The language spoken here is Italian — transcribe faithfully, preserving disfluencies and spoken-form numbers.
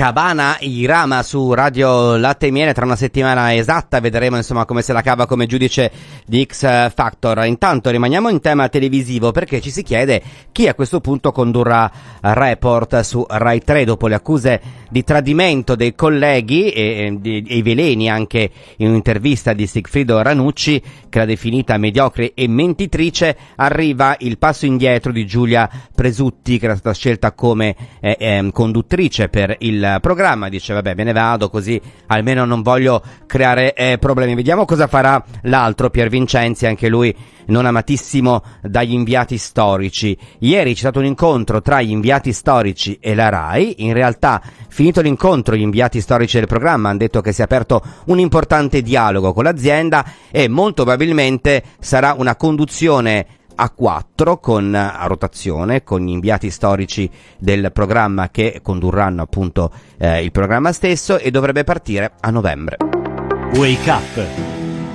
Cabana Irama su Radio Latte e Miele tra una settimana esatta. Vedremo insomma come se la cava come giudice di X Factor. Intanto rimaniamo in tema televisivo, perché ci si chiede chi a questo punto condurrà Report su Rai tre dopo le accuse di tradimento dei colleghi e, e, e i veleni anche in un'intervista di Sigfrido Ranucci, che l'ha definita mediocre e mentitrice. Arriva il passo indietro di Giulia Presutti, che era stata scelta come eh, eh, conduttrice per il programma. Dice vabbè, me ne vado, così almeno non voglio creare eh, problemi. Vediamo cosa farà l'altro, Pier Vincenzi, anche lui non amatissimo dagli inviati storici. Ieri c'è stato un incontro tra gli inviati storici e la Rai. In realtà, finito l'incontro, gli inviati storici del programma hanno detto che si è aperto un importante dialogo con l'azienda e molto probabilmente sarà una conduzione a quattro, con a rotazione, con gli inviati storici del programma che condurranno appunto eh, il programma stesso, e dovrebbe partire a novembre. Wake Up